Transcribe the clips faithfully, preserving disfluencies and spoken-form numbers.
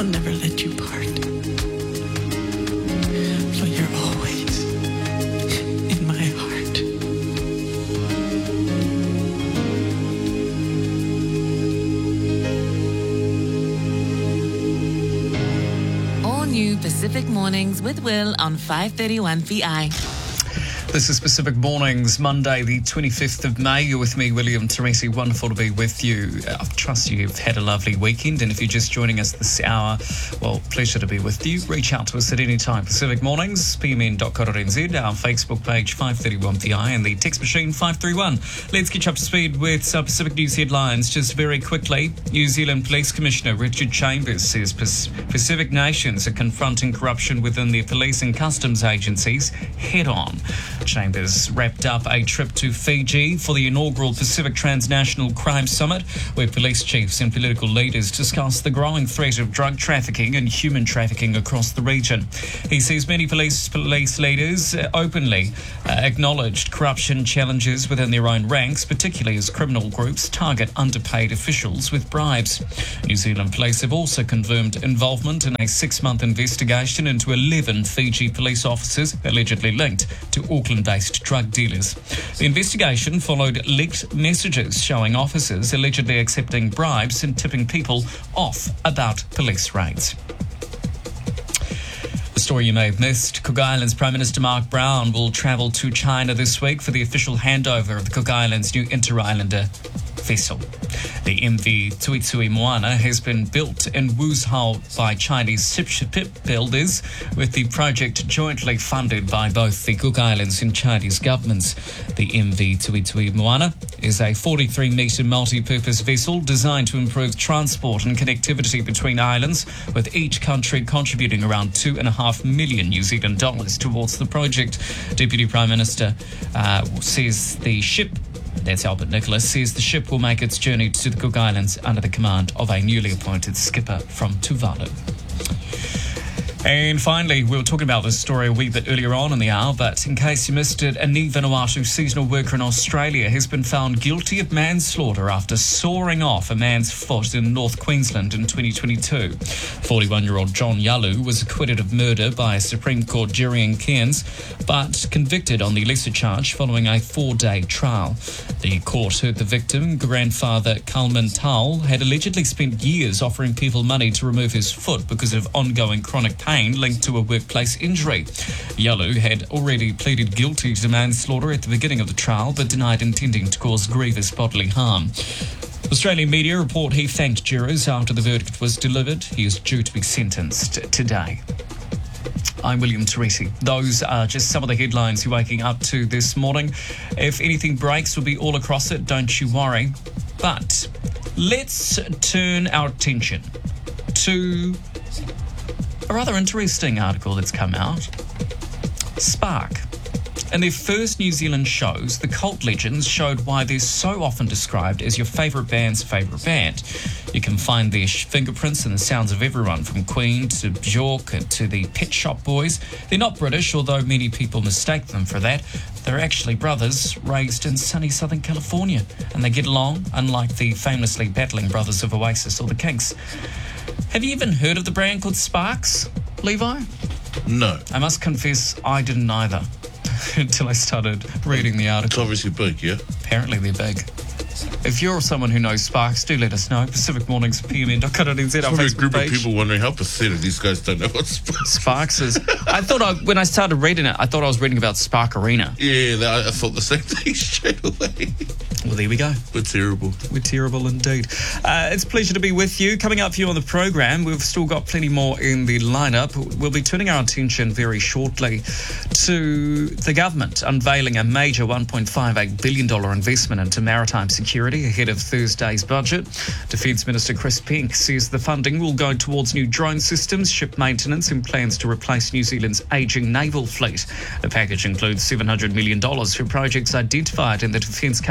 I'll never let you part. For you're always in my heart. All new Pacific Mornings with Will on five thirty-one V I. This is Pacific Mornings, Monday, the twenty-fifth of May. You're with me, William Teresi. Wonderful to be with you. I trust you've had a lovely weekend. And if you're just joining us this hour, well, pleasure to be with you. Reach out to us at any time. Pacific Mornings, p m n dot co dot n z, our Facebook page, five thirty-one V I, and the text machine, five three one. Let's get you up to speed with some Pacific News headlines. Just very quickly, New Zealand Police Commissioner Richard Chambers says Pacific nations are confronting corruption within their police and customs agencies head-on. Chambers wrapped up a trip to Fiji for the inaugural Pacific Transnational Crime Summit, where police chiefs and political leaders discussed the growing threat of drug trafficking and human trafficking across the region. He says many police police leaders openly uh, acknowledged corruption challenges within their own ranks, particularly as criminal groups target underpaid officials with bribes. New Zealand police have also confirmed involvement in a six-month investigation into eleven Fiji police officers allegedly linked to Auckland-based drug dealers. The investigation followed leaked messages showing officers allegedly accepting bribes and tipping people off about police raids. A story you may have missed: Cook Islands Prime Minister Mark Brown will travel to China this week for the official handover of the Cook Islands' new inter-islander vessel. The M V Tui Tui Moana has been built in Wuzhou by Chinese ship builders, with the project jointly funded by both the Cook Islands and Chinese governments. The M V Tui Tui Moana is a forty-three metre multi-purpose vessel designed to improve transport and connectivity between islands, with each country contributing around two and a half million New Zealand dollars towards the project. Deputy Prime Minister uh, says the ship That's Albert Nicholas, says the ship will make its journey to the Cook Islands under the command of a newly appointed skipper from Tuvalu. And finally, we were talking about this story a wee bit earlier on in the hour, but in case you missed it, a Ni Vanuatu seasonal worker in Australia has been found guilty of manslaughter after sawing off a man's foot in North Queensland in twenty twenty-two. forty-one-year-old John Yalu was acquitted of murder by a Supreme Court jury in Cairns, but convicted on the lesser charge following a four-day trial. The court heard the victim, grandfather Kalman Tal, had allegedly spent years offering people money to remove his foot because of ongoing chronic pain linked to a workplace injury. Yalu had already pleaded guilty to manslaughter at the beginning of the trial, but denied intending to cause grievous bodily harm. Australian media report he thanked jurors after the verdict was delivered. He is due to be sentenced today. I'm William Teresi. Those are just some of the headlines you're waking up to this morning. If anything breaks, we'll be all across it, don't you worry. But let's turn our attention to a rather interesting article that's come out. Spark. In their first New Zealand shows, the Cult Legends showed why they're so often described as your favourite band's favourite band. You can find their fingerprints in the sounds of everyone from Queen to Bjork to the Pet Shop Boys. They're not British, although many people mistake them for that. They're actually brothers raised in sunny Southern California, and they get along, unlike the famously battling brothers of Oasis or the Kinks. Have you even heard of the brand called Sparks, Levi? No. I must confess, I didn't either until I started reading the article. It's obviously big, yeah? Apparently they're big. If you're someone who knows Sparks, do let us know. Pacific Mornings, p m n dot co dot n z, our There's Facebook a group page. of people wondering how pathetic these guys don't know what Sparks Sparks is. I thought I, when I started reading it, I thought I was reading about Spark Arena. Yeah, that, I thought the same thing straight away. Well, there we go. We're terrible. We're terrible indeed. Uh, it's a pleasure to be with you. Coming up for you on the program, we've still got plenty more in the lineup. We'll be turning our attention very shortly to the government unveiling a major one point five eight billion dollars investment into maritime security ahead of Thursday's budget. Defence Minister Chris Pink says the funding will go towards new drone systems, ship maintenance and plans to replace New Zealand's ageing naval fleet. The package includes seven hundred million dollars for projects identified in the Defence Capability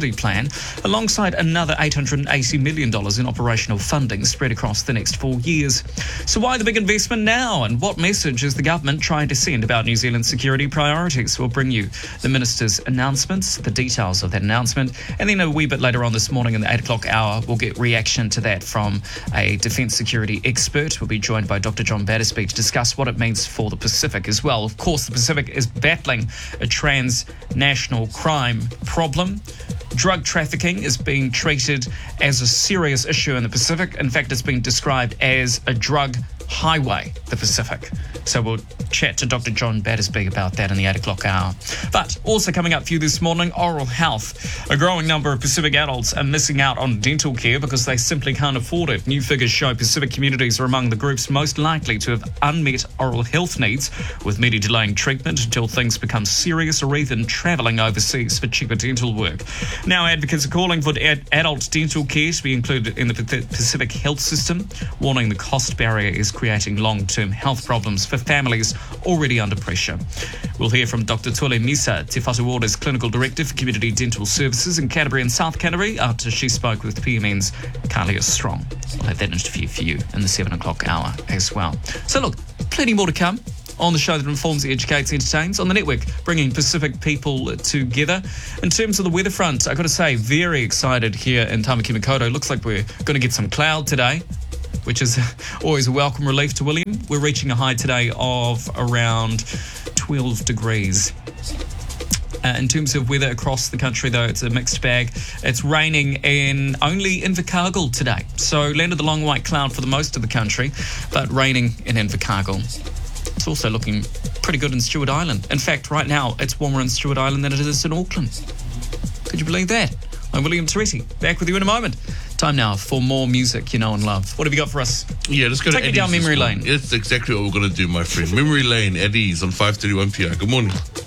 Security Plan, alongside another eight hundred eighty million dollars in operational funding spread across the next four years. So why the big investment now, and what message is the government trying to send about New Zealand's security priorities? We'll bring you the Minister's announcements, the details of that announcement, and then a wee bit later on this morning in the eight o'clock hour, we'll get reaction to that from a defence security expert. We'll be joined by Doctor John Battersby to discuss what it means for the Pacific as well. Of course, the Pacific is battling a transnational crime problem. Drug trafficking is being treated as a serious issue in the Pacific. In fact, it's been described as a drug highway, the Pacific. So we'll chat to Doctor John Battersby about that in the eight o'clock hour. But also coming up for you this morning, oral health. A growing number of Pacific adults are missing out on dental care because they simply can't afford it. New figures show Pacific communities are among the groups most likely to have unmet oral health needs, with many delaying treatment until things become serious or even travelling overseas for cheaper dental work. Now advocates are calling for ad- adult dental care to be included in the Pacific health system, warning the cost barrier is creating long-term health problems for families already under pressure. We'll hear from Doctor Tole Misa, Te Whatuora's Clinical Director for Community Dental Services in Canterbury and South Canterbury, after she spoke with P M N's Carlia Strong. We'll have that interview for you in the seven o'clock hour as well. So look, plenty more to come on the show that informs, educates, entertains on the network, bringing Pacific people together. In terms of the weather front, I've got to say, very excited here in Tamaki Makaurau. Looks like we're going to get some cloud today, which is always a welcome relief to William. We're reaching a high today of around twelve degrees. Uh, in terms of weather across the country, though, it's a mixed bag. It's raining in only Invercargill today. So land of the long white cloud for the most of the country, but raining in Invercargill. It's also looking pretty good in Stewart Island. In fact, right now, it's warmer in Stewart Island than it is in Auckland. Could you believe that? I'm William Teretti, back with you in a moment. Time now for more music you know and love. What have you got for us? Yeah, let's go Take to me Eddie's down memory this morning. lane. It's exactly what we're going to do, my friend. Memory lane, Eddie's on five thirty-one P R. Good morning.